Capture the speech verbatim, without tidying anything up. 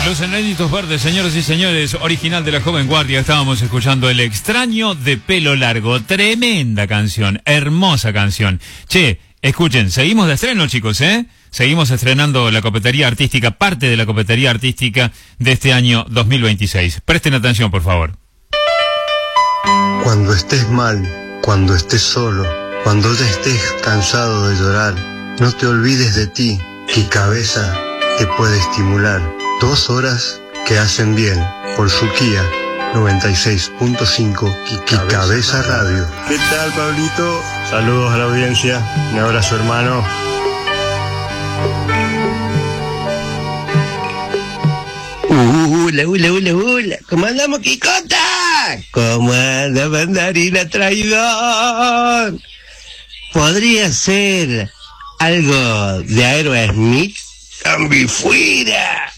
Los Enanitos Verdes, señoras y señores, original de la Joven Guardia. Estábamos escuchando El extraño de pelo largo. Tremenda canción, hermosa canción. Che, escuchen, seguimos de estreno, chicos, ¿eh? Seguimos estrenando la copetería artística, parte de la copetería artística de este año dos mil veintiséis. Presten atención, por favor. Cuando estés mal, cuando estés solo, cuando ya estés cansado de llorar, no te olvides de ti, que cabeza te puede estimular. Dos horas que hacen bien, por Suquía noventa y seis punto cinco y Cabeza Radio. ¿Qué tal, Pablito? Saludos a la audiencia, un abrazo, hermano. Hola, hola, hola, hola. ¿Cómo andamos, Kikota? ¿Cómo anda, mandarina traidor? ¿Podría ser algo de Aerosmith? ¡Cambio fuera!